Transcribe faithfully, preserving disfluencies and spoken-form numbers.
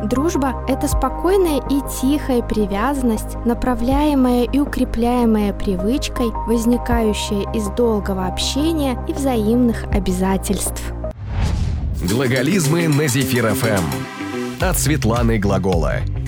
Дружба – это спокойная и тихая привязанность, направляемая и укрепляемая привычкой, возникающая из долгого общения и взаимных обязательств. Глаголизмы на Зефир эф эм от Светланы Глагола.